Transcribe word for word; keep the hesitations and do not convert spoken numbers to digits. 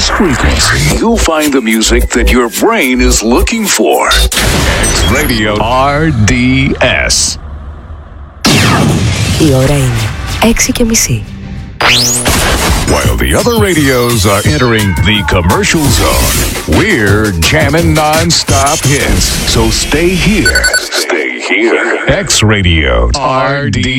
this frequency, you'll find the music that your brain is looking for. X Radio αρ ντι ες. Η ώρα είναι έξι και μισή. While the other radios are entering the commercial zone, we're jamming non-stop hits. So stay here. Stay here. X Radio αρ ντι